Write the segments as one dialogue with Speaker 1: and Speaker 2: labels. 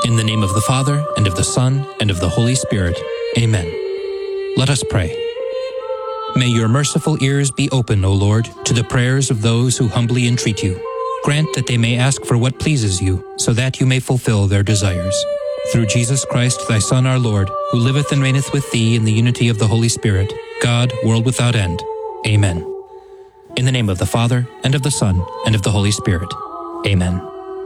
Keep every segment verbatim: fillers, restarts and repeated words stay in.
Speaker 1: In the name of the Father, and of the Son, and of the Holy Spirit. Amen. Let us pray. May your merciful ears be open, O Lord, to the prayers of those who humbly entreat you. Grant that they may ask for what pleases you, so that you may fulfill their desires. Through Jesus Christ, thy Son, our Lord, who liveth and reigneth with thee in the unity of the Holy Spirit, God, world without end. Amen. In the name of the Father, and of the Son, and of the Holy Spirit. Amen.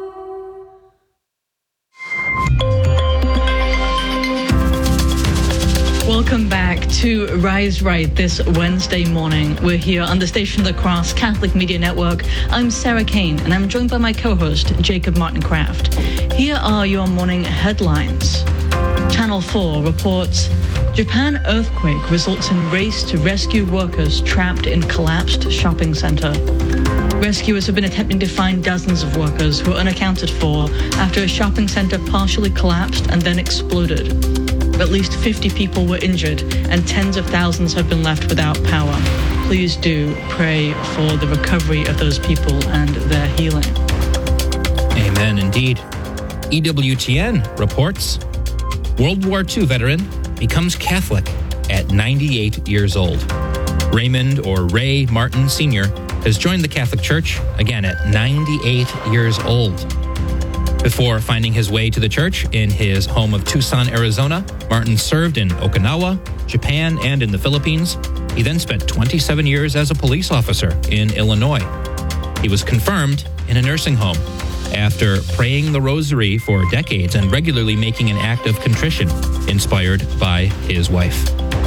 Speaker 2: Welcome back to Rise Right this Wednesday morning. We're here on the Station of the Cross Catholic Media Network. I'm Sarah Kane, and I'm joined by my co-host, Jacob Martin Kraft. Here are your morning headlines. Channel four reports, Japan earthquake results in race to rescue workers trapped in collapsed shopping center. Rescuers have been attempting to find dozens of workers who are unaccounted for after a shopping center partially collapsed and then exploded. At least fifty people were injured and tens of thousands have been left without power. Please do pray for the recovery of those people and their healing.
Speaker 1: Amen, indeed. E W T N reports, World War Two veteran becomes Catholic at ninety-eight years old. Raymond, or Ray Martin Senior, has joined the Catholic Church, again at ninety-eight years old. Before finding his way to the church in his home of Tucson, Arizona, Martin served in Okinawa, Japan, and in the Philippines. He then spent twenty-seven years as a police officer in Illinois. He was confirmed in a nursing home after praying the rosary for decades and regularly making an act of contrition, inspired by his wife.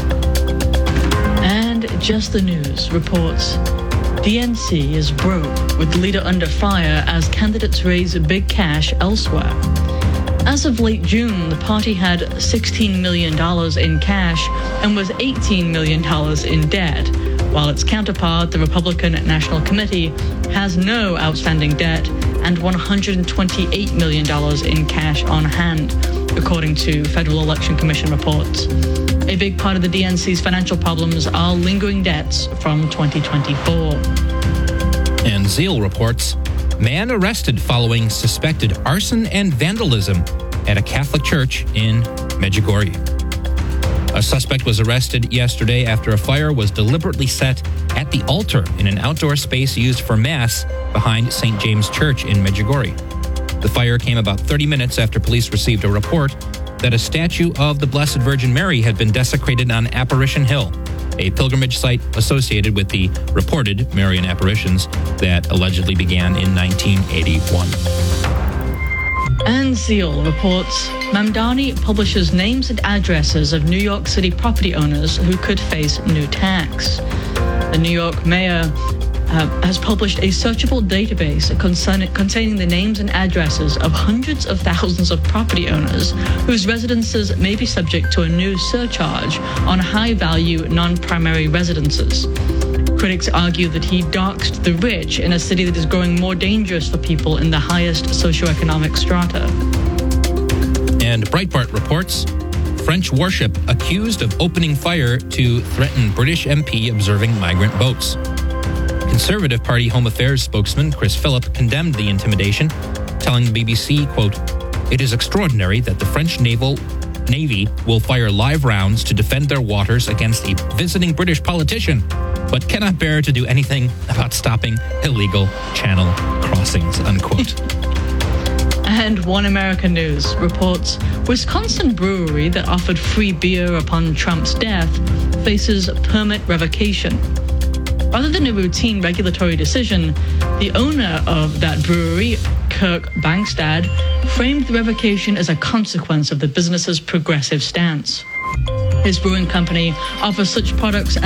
Speaker 2: And Just the News reports, D N C is broke, with leader under fire as candidates raise big cash elsewhere. As of late June, the party had sixteen million dollars in cash and was eighteen million dollars in debt, while its counterpart, the Republican National Committee, has no outstanding debt and one hundred twenty-eight million dollars in cash on hand, according to Federal Election Commission reports. A big part of the D N C's financial problems are lingering debts from twenty twenty-four.
Speaker 1: And Zeal reports, man arrested following suspected arson and vandalism at a Catholic church in Medjugorje. A suspect was arrested yesterday after a fire was deliberately set at the altar in an outdoor space used for Mass behind Saint James Church in Medjugorje. The fire came about thirty minutes after police received a report that a statue of the Blessed Virgin Mary had been desecrated on Apparition Hill, a pilgrimage site associated with the reported Marian apparitions that allegedly began in nineteen eighty-one.
Speaker 2: And Zeal reports, Mamdani publishes names and addresses of New York City property owners who could face new tax. The New York mayor Uh, has published a searchable database concern, containing the names and addresses of hundreds of thousands of property owners whose residences may be subject to a new surcharge on high-value non-primary residences. Critics argue that he doxed the rich in a city that is growing more dangerous for people in the highest socioeconomic strata.
Speaker 1: And Breitbart reports, French warship accused of opening fire to threaten British M P observing migrant boats. Conservative Party Home Affairs spokesman Chris Philip condemned the intimidation, telling the B B C, quote, "It is extraordinary that the French naval Navy will fire live rounds to defend their waters against a visiting British politician, but cannot bear to do anything about stopping illegal channel crossings," unquote.
Speaker 2: And One America News reports, Wisconsin brewery that offered free beer upon Trump's death faces permit revocation. Rather than a routine regulatory decision, the owner of that brewery, Kirk Bangstad, framed the revocation as a consequence of the business's progressive stance. His brewing company offers such products